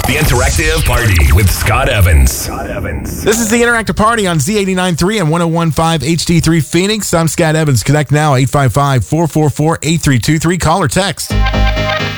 The Interactive Party with Scott Evans. This is the Interactive Party on Z89.3 and 101.5 HD3 Phoenix. I'm Scott Evans. Connect now, 855-444-8323. Call or text.